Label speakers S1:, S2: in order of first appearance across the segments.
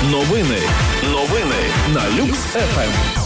S1: Новини на Люкс ФМ.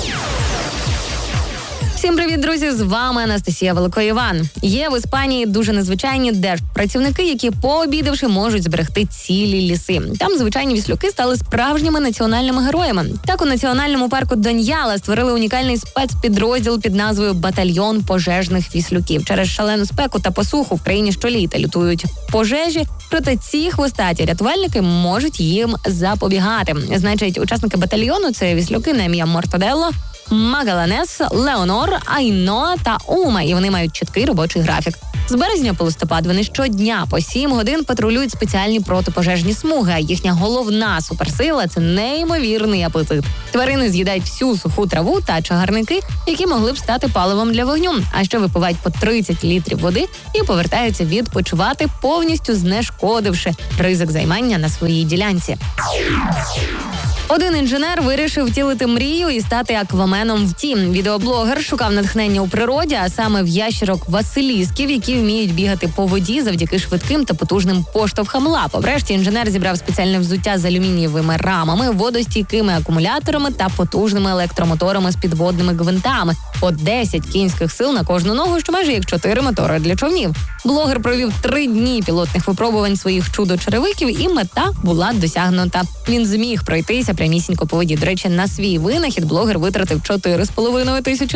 S2: Всім привіт, друзі! З вами Анастасія Великоїван. Є в Іспанії дуже незвичайні держпрацівники, які, пообідавши, можуть зберегти цілі ліси. Там звичайні віслюки стали справжніми національними героями. Так, у національному парку Доньяла створили унікальний спецпідрозділ під назвою «Батальйон пожежних віслюків». Через шалену спеку та посуху в країні щоліта лютують пожежі, проте ці хвостаті рятувальники можуть їм запобігати. Значить, учасники батальйону – це віслюки на ім'я Мортаделло, Магаланес, Леонор, Айноа та Ума, і вони мають чіткий робочий графік. З березня по листопад вони щодня по 7 годин патрулюють спеціальні протипожежні смуги, а їхня головна суперсила – це неймовірний апетит. Тварини з'їдають всю суху траву та чагарники, які могли б стати паливом для вогню, а ще випивають по 30 літрів води і повертаються відпочивати, повністю знешкодивши ризик займання на своїй ділянці. Один інженер вирішив втілити мрію і стати акваменом в тім. Відеоблогер шукав натхнення у природі, а саме в ящерок Василісків, які вміють бігати по воді завдяки швидким та потужним поштовхам лап. Врешті інженер зібрав спеціальне взуття з алюмінієвими рамами, водостійкими акумуляторами та потужними електромоторами з підводними гвинтами. По 10 кінських сил на кожну ногу, що майже як 4 мотори для човнів. Блогер провів 3 дні пілотних випробувань своїх чудо-черевиків, і мета була досягнута. Він зміг пройтися прямісінько по воді. До речі, на свій винахід блогер витратив $4,5 тисячі.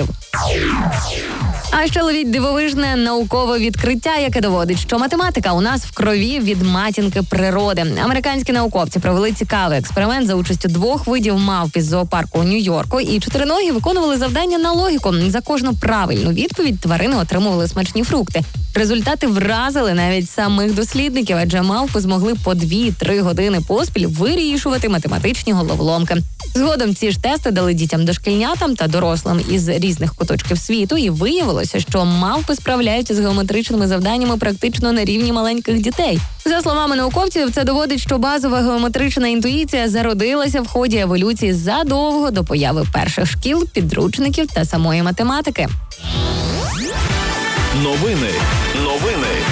S2: А ще ловіть дивовижне наукове відкриття, яке доводить, що математика у нас в крові від матінки природи. Американські науковці провели цікавий експеримент за участю 2 видів мавп із зоопарку у Нью-Йорку, і чотириногі виконували завдання на логіку. За кожну правильну відповідь тварини отримували смачні фрукти. Результати вразили навіть самих дослідників, адже мавпи змогли по 2-3 години поспіль вирішувати математичні головоломки. Згодом ці ж тести дали дітям-дошкільнятам та дорослим із різних куточків світу, і виявилося, що мавпи справляються з геометричними завданнями практично на рівні маленьких дітей. За словами науковців, це доводить, що базова геометрична інтуїція зародилася в ході еволюції задовго до появи перших шкіл, підручників та самої математики.
S1: Новини